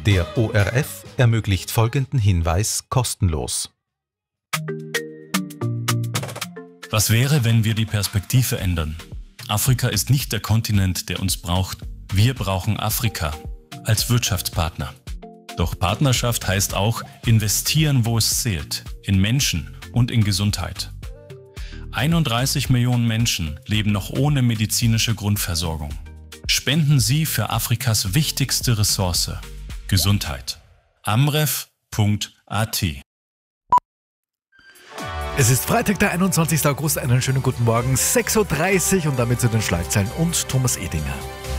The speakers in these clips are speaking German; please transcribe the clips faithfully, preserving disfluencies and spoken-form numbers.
Der O R F ermöglicht folgenden Hinweis kostenlos. Was wäre, wenn wir die Perspektive ändern? Afrika ist nicht der Kontinent, der uns braucht. Wir brauchen Afrika als Wirtschaftspartner. Doch Partnerschaft heißt auch investieren, wo es zählt, in Menschen und in Gesundheit. einunddreißig Millionen Menschen leben noch ohne medizinische Grundversorgung. Spenden Sie für Afrikas wichtigste Ressource, Gesundheit. amref punkt a t. Es ist Freitag, der einundzwanzigsten August. Einen schönen guten Morgen, sechs Uhr dreißig und damit zu den Schlagzeilen und Thomas Edinger.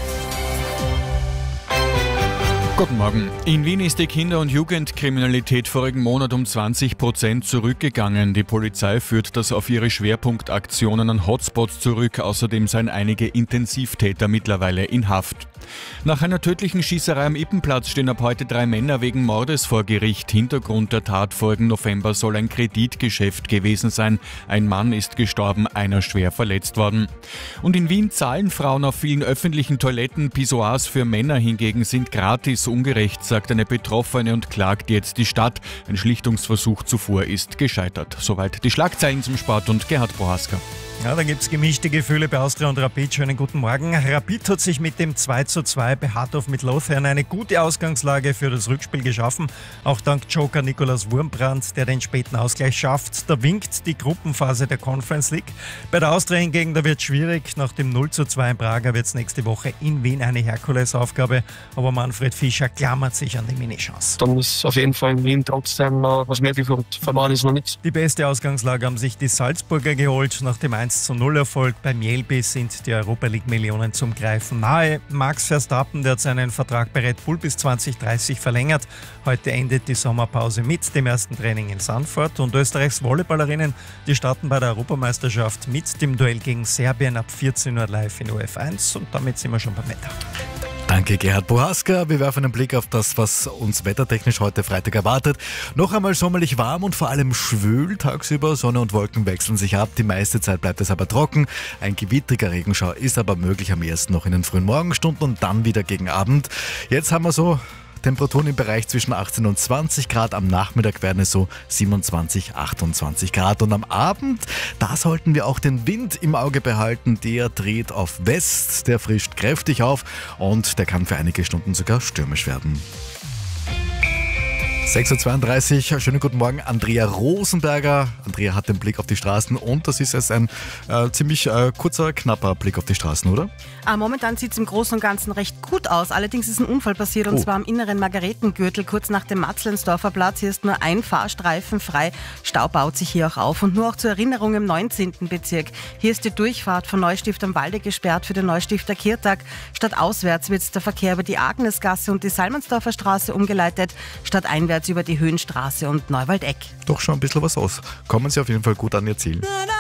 Guten Morgen. In Wien ist die Kinder- und Jugendkriminalität vorigen Monat um zwanzig Prozent zurückgegangen. Die Polizei führt das auf ihre Schwerpunktaktionen an Hotspots zurück. Außerdem seien einige Intensivtäter mittlerweile in Haft. Nach einer tödlichen Schießerei am Ippenplatz stehen ab heute drei Männer wegen Mordes vor Gericht. Hintergrund der Tat vorigen November soll ein Kreditgeschäft gewesen sein. Ein Mann ist gestorben, einer schwer verletzt worden. Und in Wien zahlen Frauen auf vielen öffentlichen Toiletten. Pissoirs für Männer hingegen sind gratis. Ungerecht, sagt eine Betroffene und klagt jetzt die Stadt. Ein Schlichtungsversuch zuvor ist gescheitert. Soweit die Schlagzeilen zum Sport und Gerhard Prohaska. Ja, da gibt es gemischte Gefühle bei Austria und Rapid. Schönen guten Morgen. Rapid hat sich mit dem zwei zu zwei bei Hardorf mit Lothian eine gute Ausgangslage für das Rückspiel geschaffen. Auch dank Joker Nikolaus Wurmbrand, der den späten Ausgleich schafft. Da winkt die Gruppenphase der Conference League. Bei der Austria hingegen, da wird es schwierig. Nach dem null zu zwei in Prager wird es nächste Woche in Wien eine Herkulesaufgabe. Aber Manfred Fischer klammert sich an die Minichance. Dann ist auf jeden Fall in Wien trotzdem äh, was möglich und verloren ist noch nichts. Die beste Ausgangslage haben sich die Salzburger geholt. Nach dem eins zu null Erfolg bei Mjällby sind die Europa League Millionen zum Greifen nahe. Max Verstappen, der hat seinen Vertrag bei Red Bull bis zwanzig dreißig verlängert. Heute endet die Sommerpause mit dem ersten Training in Sanford. Und Österreichs Volleyballerinnen, die starten bei der Europameisterschaft mit dem Duell gegen Serbien ab vierzehn Uhr live in O F eins. Und damit sind wir schon beim Wetter. Danke, Gerhard Prohaska. Wir werfen einen Blick auf das, was uns wettertechnisch heute Freitag erwartet. Noch einmal sommerlich warm und vor allem schwül tagsüber. Sonne und Wolken wechseln sich ab. Die meiste Zeit bleibt es aber trocken. Ein gewittriger Regenschauer ist aber möglich am ersten noch in den frühen Morgenstunden und dann wieder gegen Abend. Jetzt haben wir so Temperaturen im Bereich zwischen achtzehn und zwanzig Grad. Am Nachmittag werden es so siebenundzwanzig, achtundzwanzig Grad. Und am Abend, da sollten wir auch den Wind im Auge behalten. Der dreht auf West, der frischt kräftig auf und der kann für einige Stunden sogar stürmisch werden. sechs Uhr zweiunddreißig, schönen guten Morgen, Andrea Rosenberger. Andrea hat den Blick auf die Straßen und das ist jetzt ein äh, ziemlich äh, kurzer, knapper Blick auf die Straßen, oder? Ah, momentan sieht es im Großen und Ganzen recht gut aus. Allerdings ist ein Unfall passiert und Oh. zwar am inneren Margaretengürtel, kurz nach dem Matzlensdorfer Platz. Hier ist nur ein Fahrstreifen frei. Stau baut sich hier auch auf. Und nur auch zur Erinnerung im neunzehnten Bezirk. Hier ist die Durchfahrt von Neustift am Walde gesperrt für den Neustifter Kirtag. Stadtauswärts wird der Verkehr über die Agnesgasse und die Salmansdorfer Straße umgeleitet. Stadteinwärts über die Höhenstraße und Neuwaldeck. Doch schon ein bisschen was aus. Kommen Sie auf jeden Fall gut an Ihr Ziel.